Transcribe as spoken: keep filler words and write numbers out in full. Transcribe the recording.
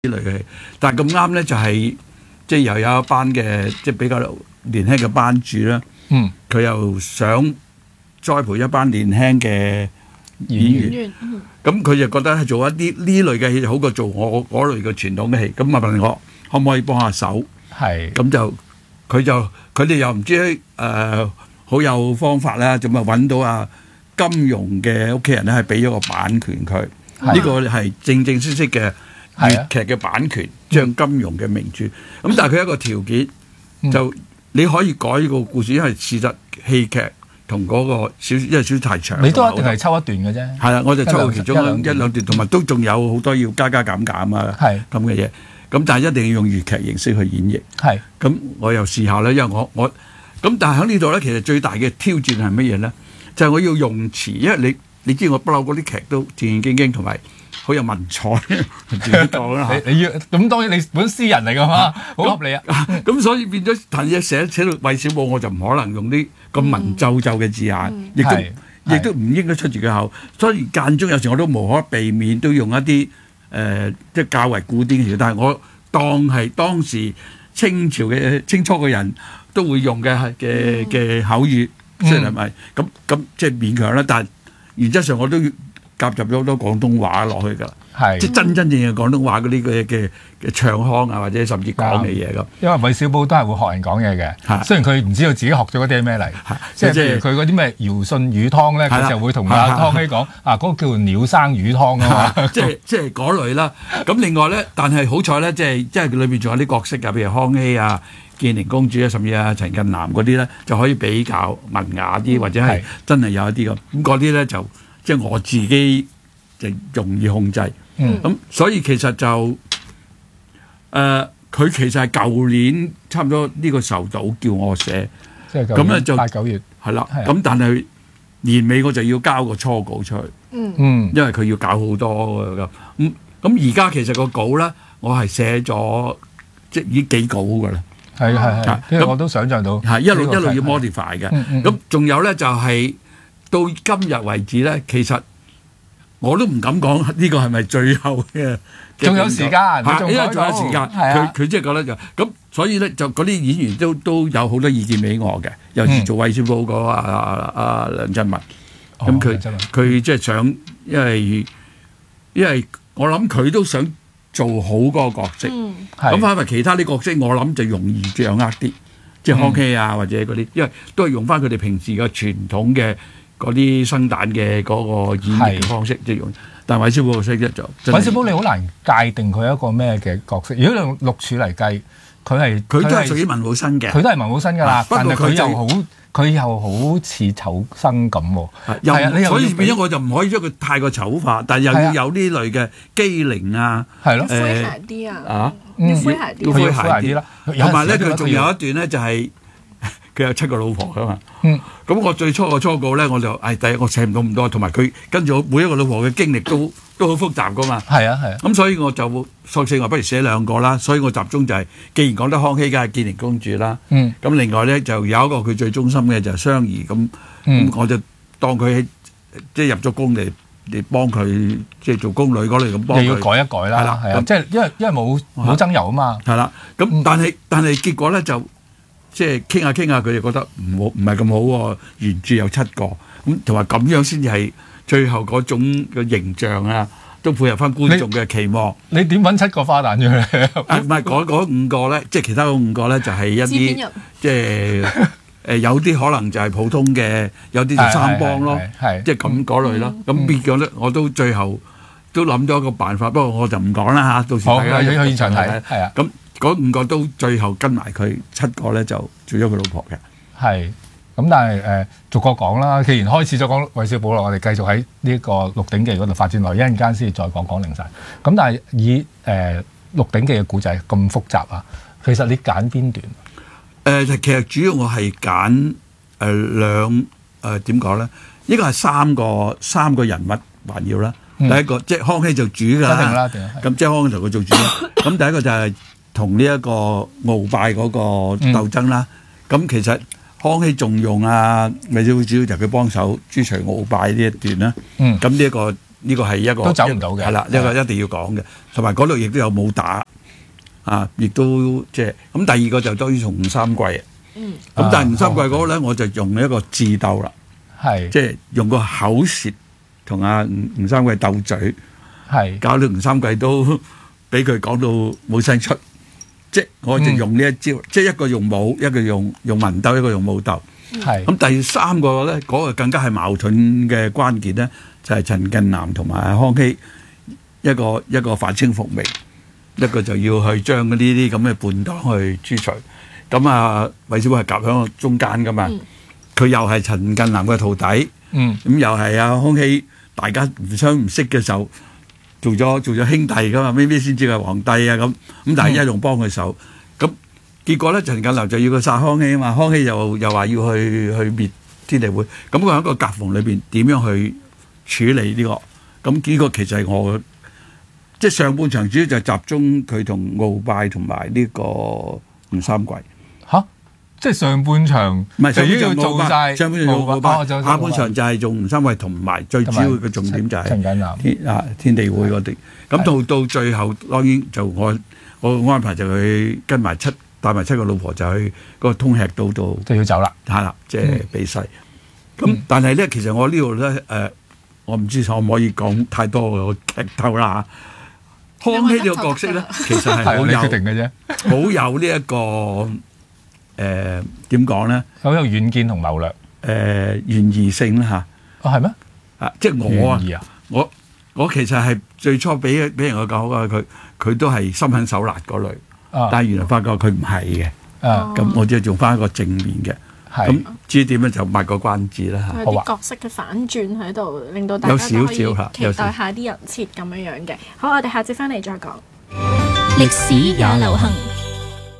類嘅戲，但係咁啱咧就係、即係又有一班嘅即係比較年輕嘅班主啦， 嗯， 佢又想栽培一班年輕嘅演員，咁佢就覺得係做一啲呢類嘅戲好過做我嗰類嘅傳統嘅戲，咁啊問我可唔可以幫下手？ 係， 咁就佢就佢哋又唔知誒好、呃、有方法啦，咁啊揾到啊金庸嘅屋企人咧，係俾咗個版權佢，呢個係正正式式嘅粵劇嘅版權，將金庸嘅名著。咁但係佢有一個條件，就你可以改個故事，因為事實戲劇同嗰個小因為小說太長， 你都一定係抽一段嘅啫。 係啦，我就抽到其中一兩段，同埋都仲有好多要加加減減啊咁嘅嘢。咁但係一定要用粵劇形式去演繹。係。咁我又試下咧，因為我我咁，但係喺呢度咧，其實最大嘅挑戰係乜嘢咧？就係、是、我要用詞，因為你你知我不嬲嗰啲劇都正正經經同埋好有文采，自己講啦嚇。你要咁當然你本詩人嚟㗎嘛，好合理啊。咁所以變咗，但係寫寫到韋小寶，我就唔可能用啲咁文縐縐嘅字眼，亦、嗯、都亦都唔應該出自佢口。所以間中有時我都無可避免都用一啲誒、呃、即係較為古典嘅詞，但係我當係當時清朝嘅清初嘅人都會用嘅嘅嘅口語。即係係咪咁咁即係勉強啦？但係原則上我都要夾雜咗好多廣東話落去㗎，係即係真真正正廣東話嗰啲嘅嘅嘅唱腔啊，或者甚至講嘅嘢咁。因為韋小寶都係會學人講嘢嘅，雖然佢唔知道自己學咗嗰啲係咩嚟，即係譬如佢嗰啲咩堯舜魚湯咧，佢就會同阿湯希講啊，嗰、嗰個叫做鳥生魚湯啊嘛，即係即係嗰類啦。咁另外咧，但係好彩咧，即係即係佢裏邊仲有啲角色㗎，譬如康熙啊。建寧公主啊，甚至啊陳近南嗰啲咧，就可以比較文雅啲，或者係真係有一啲咁。咁嗰啲咧就即係、就是、我自己就容易控制。咁、嗯、所以其實就誒，佢、呃、其實係舊年差唔多呢個時候到叫我寫，咁咧就八九月係啦。咁但係年尾我就要交個初稿出去。嗯，因為佢要搞好多咁。咁咁而家其實個稿咧，我係寫咗即係已經幾稿㗎啦。係係係，因為我都想象到係一路一路要 modify 嘅。咁仲有咧就係、是、到今日為止咧，其實我都唔敢講呢個係咪最後嘅。仲有時間，因為仲有時間。佢佢即係覺得就咁，所以咧就嗰啲演員都都有好多意見俾我嘅。尤其做韋小寶嗰阿阿阿梁振文，咁佢佢即係想，因為因為我諗佢都想。做好嗰個角色，咁反為其他啲角色，我諗就容易掌握啲，即係康熙啊或者嗰啲，因為都係用翻佢哋平時嘅傳統嘅嗰啲生旦嘅嗰個演繹嘅方式，即係用。但係韋小寶嘅色咧就，韋小寶你好難界定佢一個咩嘅角色。如果用六柱嚟計，佢係佢都係屬於文武生嘅，佢都係文武生㗎啦。不過佢又好。佢又好似丑生咁喎，係啊，所以變咗我就唔可以將佢太過醜化，但係又要有呢類嘅機靈啊，係咯，詼諧啲啊，啊，要詼諧啲，要詼諧啲啦。同埋咧，佢仲有一段咧，就係佢有七個老婆㗎嘛。嗯，咁我最初個初稿咧，我就誒第一我寫唔到咁多，同埋佢跟住每一個老婆嘅經歷都都好複雜㗎嘛。係啊係啊。咁所以我就索性話不如寫兩個啦，所以我集中就係、是，既然講得康熙，梗係建寧公主啦。嗯。咁另外咧就有一個佢最忠心嘅就係雙兒，咁、嗯、咁我就當佢即係入咗宮嚟嚟幫佢即係做宮女嗰類咁幫佢。又要改一改啦。係啦，係啊，即係因為因為冇冇增油啊嘛。係啦，咁、嗯、但係但係結果咧就。即係傾下傾下，佢哋覺得唔好，唔係咁好喎。原著有七個，咁同埋咁樣先至係最後嗰種嘅形象啊，都配合翻觀眾嘅期望。你點揾七個花旦出嚟？唔係嗰嗰五個咧，即係其他嗰五個咧，就係一啲即係誒有啲可能就係普通嘅，有啲就三幫咯，即係咁嗰類咯。咁變咗咧，我都最後都諗咗一個辦法，不過我就唔講啦嚇，到時大家去現場睇。係啊，咁。嗰五個都最後跟埋佢，七個咧就做咗佢老婆嘅。係，咁但係誒、呃、逐個講啦。既然開始咗講韋小寶啦，我哋繼續喺呢個《鹿鼎記》嗰度發展落，一陣間先再講講靈晒。咁但係以誒、呃《鹿鼎記》嘅古仔咁複雜啊，其實你揀邊段？誒、呃，其實主要我係揀誒兩誒點講咧？應該係三個三個人物環繞啦。嗯、第一個即係康熙做主㗎啦，咁即係康熙同佢做主啦。咁第一個就係、是。同呢一個鰲拜嗰個鬥爭啦，咁、嗯、其實康熙重用啊，咪主要就佢幫手誅除鰲拜呢一段啦。咁呢一個呢個係一個都走唔到嘅， 係啦，呢個一定要講嘅。同埋嗰度亦都有武打啊，亦都即係咁。第二個就當然從吳三桂。嗯，咁但係吳三桂嗰個咧，我就用一個智鬥啦，係即係用個口舌同阿吳吳三桂鬥嘴，係搞到吳三桂都俾佢講到冇聲出，即係我就用呢一招，即係一個用武，一個用用文鬥，一個用武鬥，係咁第三個咧，嗰個更加係矛盾嘅關鍵咧，就係陳近南同埋康熙一個一個反清復明，一個就要去將呢啲咁嘅叛黨去誅除。咁啊，韋小寶係夾喺中間噶嘛，佢、嗯、又係陳近南嘅徒弟，咁、嗯、又係啊康熙，大家唔相唔識嘅時候，做咗做咗兄弟噶嘛，咩咩先至係皇帝啊咁，咁但係一路幫佢手，咁、嗯、結果咧陳近南就要佢殺康熙啊嘛，康熙又又話要去去滅天地會，咁佢喺一個夾縫裏邊點樣去處理呢、這個？咁呢個其實係我即係上半場主要就集中佢同鰲拜同埋呢個吳三桂。 嚇！即係上半場唔係，就要做晒上半場做鰲拜，下半場就係做吳三桂，同埋最主要嘅重點就係陳近南天啊天地會嗰啲。咁到到最後當然就我我安排就去跟埋七帶埋七個老婆就去嗰個通吃島度就要走啦， 係啦，即係避世。咁但係咧，其實我呢度咧誒，我唔知可唔可以講太多個劇透啦。康熙呢個角色咧，其實係好有決定嘅啫， 好有呢一個。誒點講咧？ 好有遠見同謀略， 誒懸疑性啦嚇。 啊係咩？ 啊即係我啊，我我其實係最初俾俾人個教啊，佢佢都係心狠手辣嗰類，但係原來發覺佢唔係嘅。啊咁，我只係做翻一個正面嘅。咁至於點樣就賣個關子啦嚇。 有啲角色嘅反轉喺度，令到大家都可以期待下啲人設咁樣樣嘅。好，我哋下節翻嚟再講。 歷史也流行。